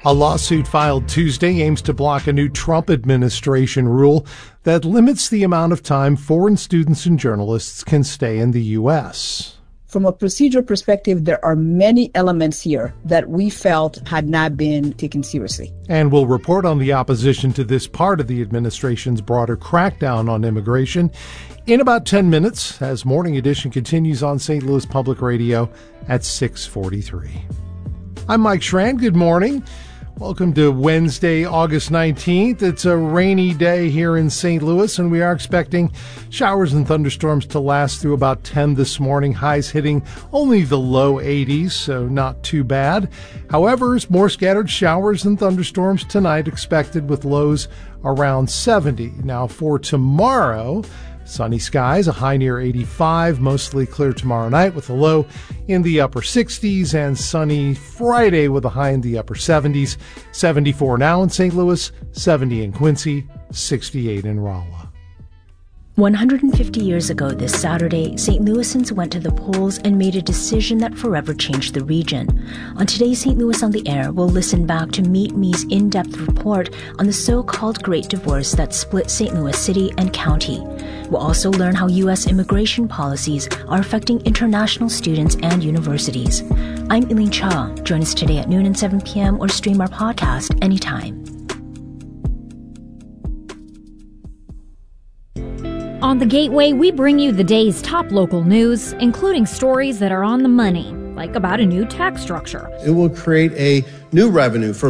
A lawsuit filed Tuesday aims to block a new Trump administration rule that limits the amount of time foreign students and journalists can stay in the U.S. From a procedural perspective, there are many elements here that we felt had not been taken seriously. And we'll report on the opposition to this part of the administration's broader crackdown on immigration in about 10 minutes as Morning Edition continues on St. Louis Public Radio at 6:43. I'm Mike Schran. Good morning. Welcome to Wednesday, August 19th. It's a rainy day here in St. Louis, and we are expecting showers and thunderstorms to last through about 10 this morning, highs hitting only the low 80s, so not too bad. However, more scattered showers and thunderstorms tonight expected with lows around 70. Now for tomorrow, sunny skies, a high near 85, mostly clear tomorrow night with a low in the upper 60s, and sunny Friday with a high in the upper 70s. 74 now in St. Louis, 70 in Quincy, 68 in Rolla. 150 years ago this Saturday, St. Louisans went to the polls and made a decision that forever changed the region. On today's St. Louis on the Air, we'll listen back to Meet Me's in-depth report on the so-called Great Divorce that split St. Louis City and County. We'll also learn how U.S. immigration policies are affecting international students and universities. I'm Eileen Cha. Join us today at noon and 7 p.m. or stream our podcast anytime. On The Gateway, we bring you the day's top local news, including stories that are on the money, like about a new tax structure. It will create a new revenue for